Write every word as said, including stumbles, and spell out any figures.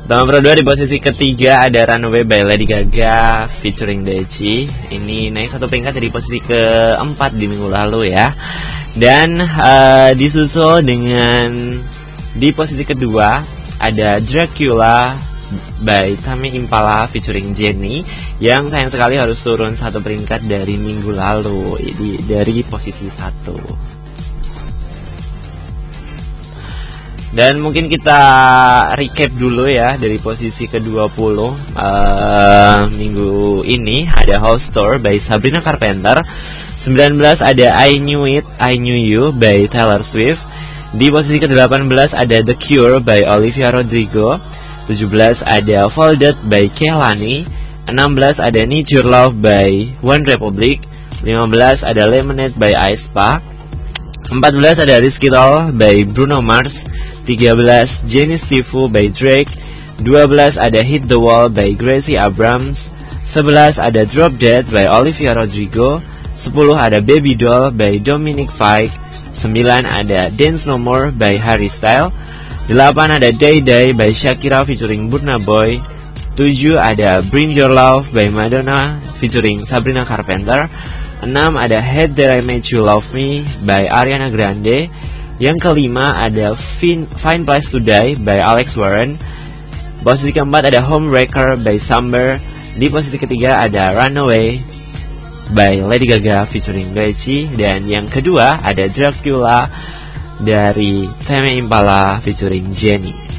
Nomor dua di posisi ketiga ada Runaway by Lady Gaga featuring Daechi. Ini naik satu peringkat dari posisi keempat di minggu lalu ya. Dan uh, disusul dengan di posisi kedua ada Dracula by Tame Impala featuring Jennie, yang sayang sekali harus turun satu peringkat dari minggu lalu di, dari posisi satu. Dan mungkin kita recap dulu ya dari posisi ke dua puluh uh, minggu ini ada House Tour by Sabrina Carpenter. Sembilan belas ada I Knew It, I Knew You by Taylor Swift. Di posisi ke delapan belas ada The Cure by Olivia Rodrigo. Tujuh belas ada Folded by Kehlani. Enam belas ada Need Your Love by One Republic. Lima belas ada Lemonade by aespa. Empat belas ada Risk It All by Bruno Mars. Tiga belas Jenny Stifu by Drake. Dua belas ada Hit the Wall by Gracie Abrams. Sebelas ada Drop Dead by Olivia Rodrigo. Sepuluh ada Baby Doll by Dominic Fike. Sembilan ada Dance No More by Harry Styles. Delapan ada Day Day by Shakira featuring Burna Boy. Tujuh ada Bring Your Love by Madonna featuring Sabrina Carpenter. Enam ada Hate That I Made You Love Me by Ariana Grande. Yang kelima ada fin- Fine Place to Die by Alex Warren. Posisi keempat ada Homewrecker by Summer. Di posisi ketiga ada Runaway by Lady Gaga featuring Daechi. Dan yang kedua ada Dracula dari Tame Impala featuring Jennie.